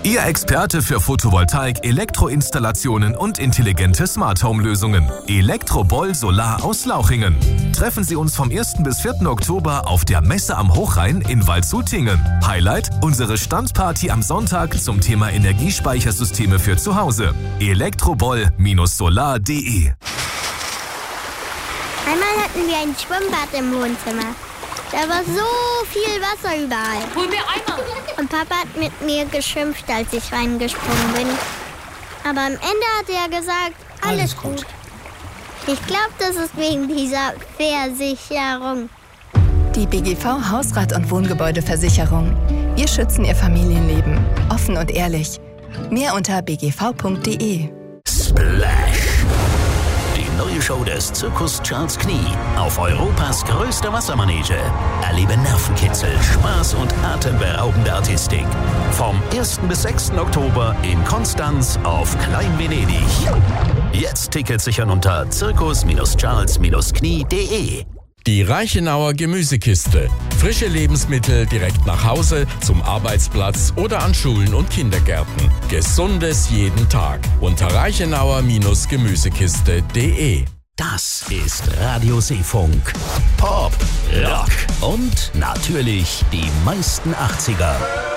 Ihr Experte für Photovoltaik, Elektroinstallationen und intelligente Smart-Home-Lösungen. Elektroboll Solar aus Lauchingen. Treffen Sie uns vom 1. bis 4. Oktober auf der Messe am Hochrhein in Waldshut-Tingen. Highlight: unsere Standparty am Sonntag zum Thema Energiespeichersysteme für zu Hause. Elektroboll-solar.de. Einmal hatten wir ein Schwimmbad im Wohnzimmer. Da war so viel Wasser überall. Hol mir Eimer. Und Papa hat mit mir geschimpft, als ich reingesprungen bin. Aber am Ende hat er gesagt, alles gut. Ich glaube, das ist wegen dieser Versicherung. Die BGV Hausrat- und Wohngebäudeversicherung. Wir schützen Ihr Familienleben. Offen und ehrlich. Mehr unter bgv.de. Splash! Die neue Show des Zirkus Charles Knie auf Europas größter Wassermanege. Erlebe Nervenkitzel, Spaß und atemberaubende Artistik. Vom 1. bis 6. Oktober in Konstanz auf Klein Venedig. Jetzt Tickets sichern unter zirkus-charles-knie.de. Die Reichenauer Gemüsekiste. Frische Lebensmittel direkt nach Hause, zum Arbeitsplatz oder an Schulen und Kindergärten. Gesundes jeden Tag unter reichenauer-gemüsekiste.de. Das ist Radio Seefunk. Pop, Rock und natürlich die meisten 80er.